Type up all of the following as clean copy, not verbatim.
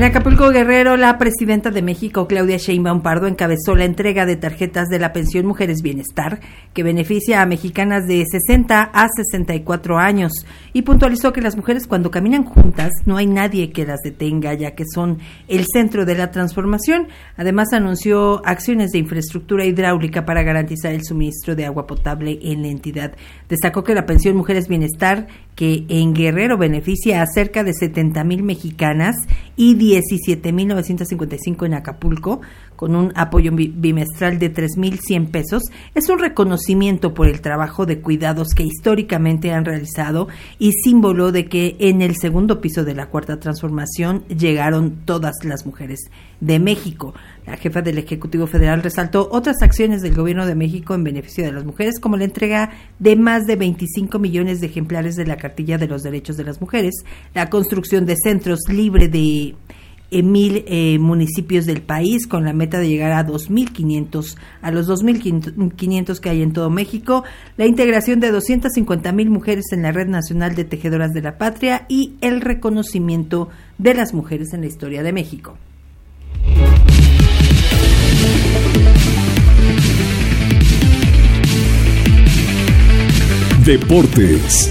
En Acapulco, Guerrero, la presidenta de México, Claudia Sheinbaum Pardo, encabezó la entrega de tarjetas de la pensión Mujeres Bienestar, que beneficia a mexicanas de 60 a 64 años, y puntualizó que las mujeres, cuando caminan juntas, no hay nadie que las detenga, ya que son el centro de la transformación. Además, anunció acciones de infraestructura hidráulica para garantizar el suministro de agua potable en la entidad. Destacó que la pensión Mujeres Bienestar, que en Guerrero beneficia a cerca de 70,000 mexicanas y 17,955 en Acapulco, con un apoyo bimestral de 3,100 pesos, es un reconocimiento por el trabajo de cuidados que históricamente han realizado y símbolo de que en el segundo piso de la Cuarta Transformación llegaron todas las mujeres de México. La jefa del Ejecutivo Federal resaltó otras acciones del Gobierno de México en beneficio de las mujeres, como la entrega de más de 25 millones de ejemplares de la Cartilla de los Derechos de las Mujeres, la construcción de centros libres de 1,000 municipios del país, con la meta de llegar a 2,500, a los 2,500 que hay en todo México, la integración de 250,000 mujeres en la Red Nacional de Tejedoras de la Patria y el reconocimiento de las mujeres en la historia de México. Deportes.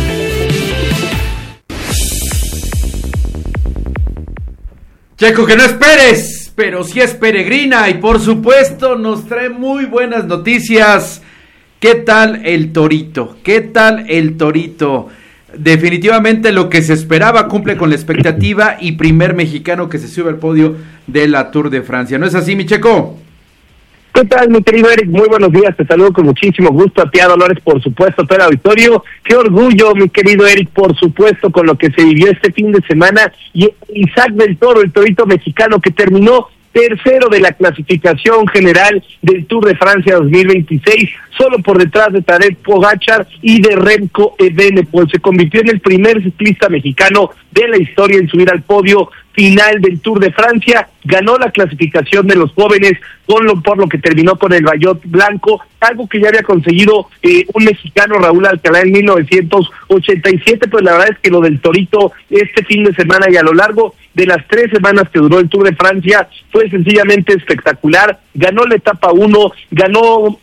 Checo, que no esperes, pero sí es peregrina y por supuesto nos trae muy buenas noticias. ¿Qué tal el Torito? ¿Qué tal el Torito? Definitivamente lo que se esperaba cumple con la expectativa y primer mexicano que se sube al podio de la Tour de Francia. ¿No es así, mi Checo? ¿Qué tal, mi querido Eric? Muy buenos días, te saludo con muchísimo gusto a ti, a Dolores, por supuesto, todo el auditorio. Qué orgullo, mi querido Eric, por supuesto, con lo que se vivió este fin de semana. Y Isaac del Toro, el torito mexicano, que terminó tercero de la clasificación general del Tour de Francia 2026, solo por detrás de Tadej Pogačar y de Remco Evenepoel. Se convirtió en el primer ciclista mexicano de la historia en subir al podio final del Tour de Francia. Ganó la clasificación de los jóvenes por lo que terminó con el maillot blanco, algo que ya había conseguido un mexicano, Raúl Alcalá, en 1987, pues la verdad es que lo del Torito este fin de semana y a lo largo de las 3 semanas que duró el Tour de Francia fue sencillamente espectacular. Ganó la etapa 1, ganó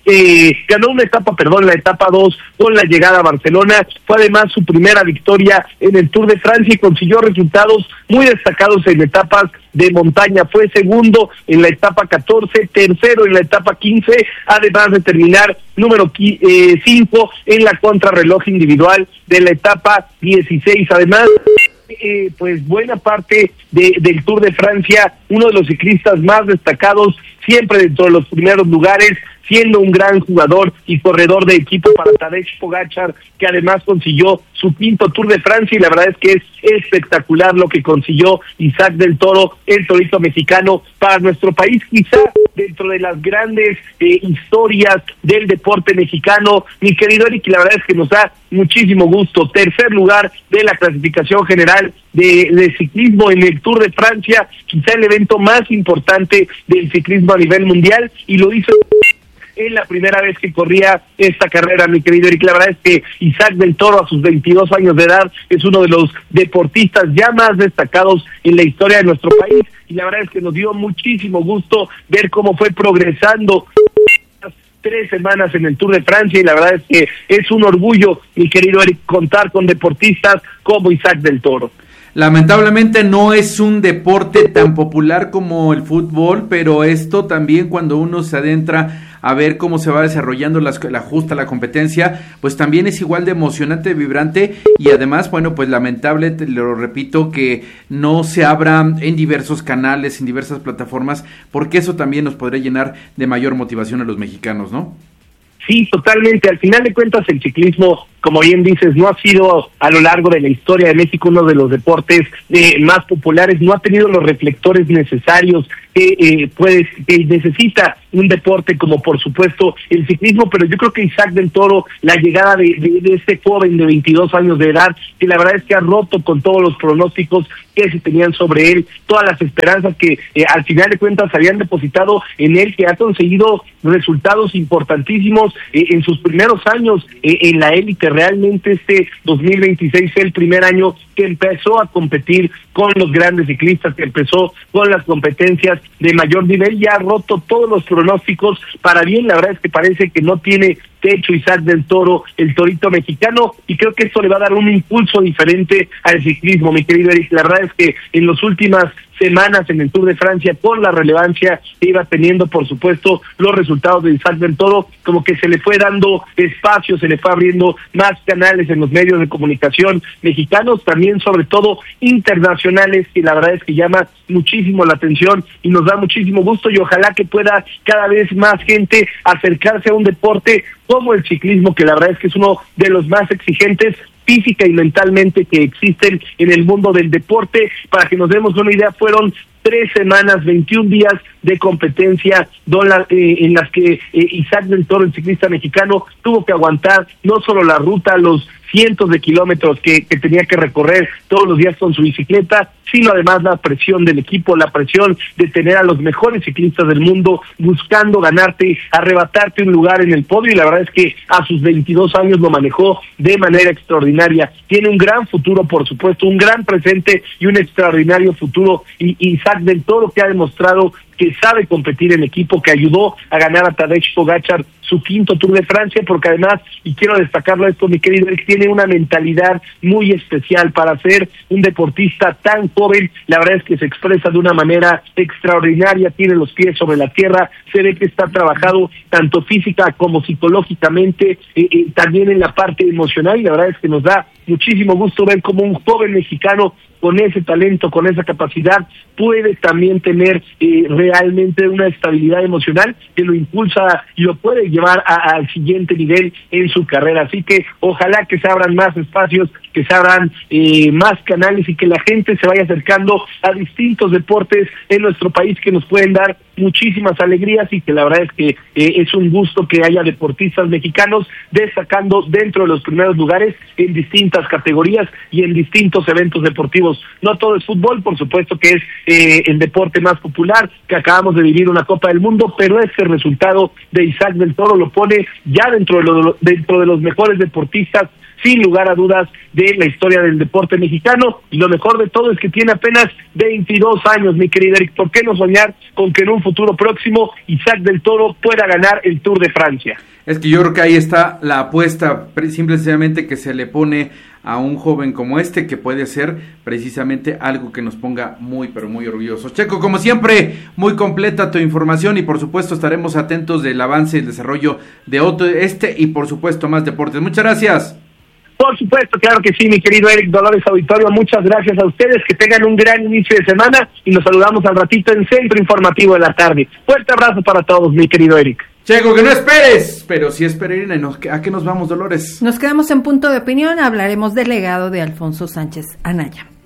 la etapa 2 con la llegada a Barcelona. Fue además su primera victoria en el Tour de Francia y consiguió resultados muy destacados en etapas de montaña. Fue segundo en la etapa 14, tercero en la etapa 15, además de terminar número 5 en la contrarreloj individual de la etapa 16. Además, pues buena parte del Tour de Francia, uno de los ciclistas más destacados, siempre dentro de los primeros lugares, siendo un gran jugador y corredor de equipo para Tadej Pogačar, que además consiguió su 5º Tour de Francia, y la verdad es que es espectacular lo que consiguió Isaac del Toro, el torito mexicano, para nuestro país, quizá dentro de las grandes historias del deporte mexicano, mi querido Eric, y la verdad es que nos da muchísimo gusto. Tercer lugar de la clasificación general de ciclismo en el Tour de Francia, quizá el evento más importante del ciclismo a nivel mundial, y lo hizo en la primera vez que corría esta carrera, mi querido Eric. La verdad es que Isaac del Toro, a sus 22 años de edad, es uno de los deportistas ya más destacados en la historia de nuestro país, y la verdad es que nos dio muchísimo gusto ver cómo fue progresando 3 semanas en el Tour de Francia, y la verdad es que es un orgullo, mi querido Eric, contar con deportistas como Isaac del Toro. Lamentablemente no es un deporte tan popular como el fútbol, pero esto también, cuando uno se adentra a ver cómo se va desarrollando la justa, la competencia, pues también es igual de emocionante, vibrante, y además, bueno, pues lamentable, te lo repito, que no se abra en diversos canales, en diversas plataformas, porque eso también nos podría llenar de mayor motivación a los mexicanos, ¿no? Sí, totalmente. Al final de cuentas, el ciclismo, como bien dices, no ha sido a lo largo de la historia de México uno de los deportes más populares, no ha tenido los reflectores necesarios que necesita un deporte como por supuesto el ciclismo, pero yo creo que Isaac del Toro, la llegada de este joven de 22 años de edad, que la verdad es que ha roto con todos los pronósticos que se tenían sobre él, todas las esperanzas que al final de cuentas habían depositado en él, que ha conseguido resultados importantísimos en sus primeros años en la élite. Realmente este 2026 fue el primer año que empezó a competir con los grandes ciclistas, que empezó con las competencias de mayor nivel, ya ha roto todos los pronósticos para bien. La verdad es que parece que no tiene techo Isaac del Toro, el torito mexicano, y creo que esto le va a dar un impulso diferente al ciclismo, mi querido Eric. La verdad es que en las últimas semanas en el Tour de Francia, por la relevancia que iba teniendo, por supuesto, los resultados de Isaac del Toro, como que se le fue dando espacio, se le fue abriendo más canales en los medios de comunicación mexicanos, también sobre todo internacionales, y la verdad es que llama muchísimo la atención y nos da muchísimo gusto, y ojalá que pueda cada vez más gente acercarse a un deporte como el ciclismo, que la verdad es que es uno de los más exigentes física y mentalmente que existen en el mundo del deporte. Para que nos demos una idea, fueron 3 semanas, 21 días de competencia en las que Isaac del Toro, el ciclista mexicano, tuvo que aguantar no solo la ruta, los cientos de kilómetros que tenía que recorrer todos los días con su bicicleta, sino además la presión del equipo, la presión de tener a los mejores ciclistas del mundo buscando ganarte, arrebatarte un lugar en el podio, y la verdad es que a sus 22 años lo manejó de manera extraordinaria. Tiene un gran futuro, por supuesto, un gran presente y un extraordinario futuro, y Isaac del Toro, que ha demostrado que sabe competir en equipo, que ayudó a ganar a Tadej Pogačar su 5º Tour de Francia, porque además, y quiero destacarlo esto, mi querido Eric, tiene una mentalidad muy especial para ser un deportista tan joven. La verdad es que se expresa de una manera extraordinaria, tiene los pies sobre la tierra, se ve que está trabajado tanto física como psicológicamente, también en la parte emocional, y la verdad es que nos da muchísimo gusto ver cómo un joven mexicano con ese talento, con esa capacidad, puede también tener realmente una estabilidad emocional que lo impulsa y lo puede llevar al siguiente nivel en su carrera. Así que ojalá que se abran más espacios, que se abran más canales, y que la gente se vaya acercando a distintos deportes en nuestro país que nos pueden dar muchísimas alegrías, y que la verdad es que es un gusto que haya deportistas mexicanos destacando dentro de los primeros lugares en distintas categorías y en distintos eventos deportivos. No todo es fútbol, por supuesto que es el deporte más popular, que acabamos de vivir una Copa del Mundo, pero este resultado de Isaac del Toro lo pone ya dentro de los mejores deportistas, sin lugar a dudas, de la historia del deporte mexicano. Y lo mejor de todo es que tiene apenas 22 años, mi querido Eric. ¿Por qué no soñar con que en un futuro próximo Isaac del Toro pueda ganar el Tour de Francia? Es que yo creo que ahí está la apuesta, simplemente que se le pone a un joven como este, que puede ser precisamente algo que nos ponga muy, pero muy orgullosos. Checo, como siempre, muy completa tu información, y por supuesto estaremos atentos del avance y el desarrollo de y por supuesto más deportes. Muchas gracias. Por supuesto, claro que sí, mi querido Eric Dolores Auditorio, muchas gracias a ustedes, que tengan un gran inicio de semana, y nos saludamos al ratito en Centro Informativo de la Tarde. Fuerte abrazo para todos, mi querido Eric. Checo, que no esperes, pero sí esperarina. ¿A qué nos vamos, Dolores? Nos quedamos en Punto de Opinión, hablaremos del legado de Alfonso Sánchez Anaya.